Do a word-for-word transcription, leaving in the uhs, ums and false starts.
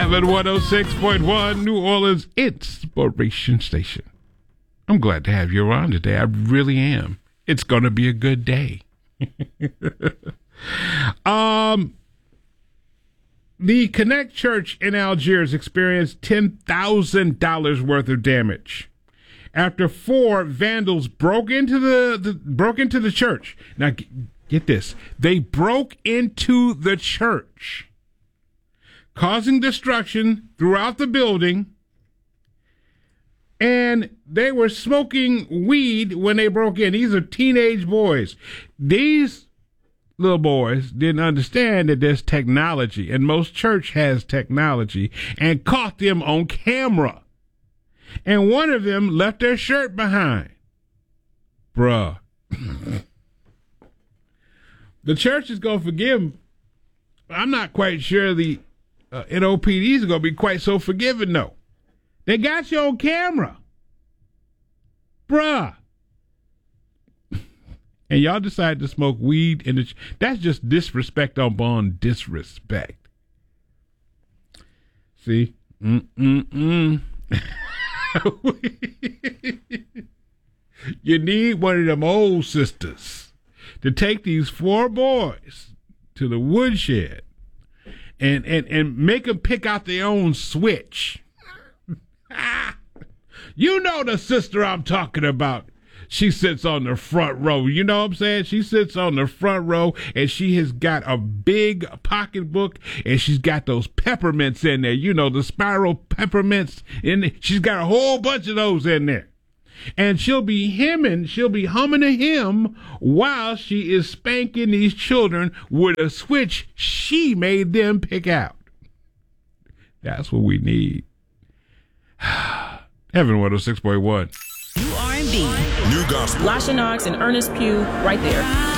Heaven one oh six point one, New Orleans Inspiration Station. I'm glad to have you around today. I really am. It's going to be a good day. um, the Connect Church in Algiers experienced ten thousand dollars worth of damage after four vandals broke into the, the broke into the church. Now, get, get this. They broke into the church, causing destruction throughout the building, and they were smoking weed when they broke in. These are teenage boys. These little boys didn't understand that there's technology, and most church has technology, and caught them on camera. And one of them left their shirt behind. Bruh. The church is going to forgive them. I'm not quite sure the Uh, N O P Ds are going to be quite so forgiving, though. They got you on camera. Bruh. And y'all decided to smoke weed in the... Ch- That's just disrespect on bond disrespect. See? Mm-mm-mm. You need one of them old sisters to take these four boys to the woodshed And, and and make them pick out their own switch. You know the sister I'm talking about. She sits on the front row. You know what I'm saying? She sits on the front row, and she has got a big pocketbook, and she's got those peppermints in there. You know, the spiral peppermints in there. She's got a whole bunch of those in there. And she'll be hemming, she'll be humming a hymn while she is spanking these children with a switch she made them pick out. That's what we need. Heaven one oh six point one. New R and B. New gospel. Lasha Knox and Ernest Pugh right there.